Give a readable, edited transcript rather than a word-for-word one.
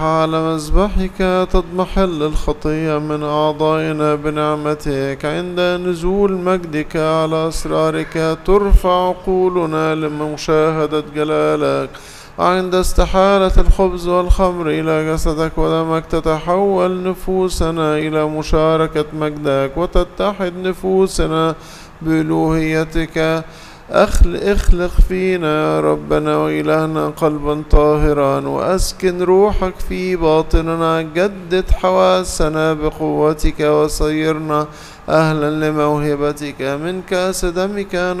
على مذبحك تضمحل الخطية من أعضائنا بنعمتك. عند نزول مجدك على أسرارك ترفع عقولنا لمشاهدة جلالك. وعند استحالة الخبز والخمر إلى جسدك ودمك تتحول نفوسنا إلى مشاركة مجدك وتتحد نفوسنا بألوهيتك. اخلق فينا يا ربنا وإلهنا قلبا طاهرا وأسكن روحك في باطننا. جدد حواسنا بقوتك وصيرنا أهلا لموهبتك. من كأس دمك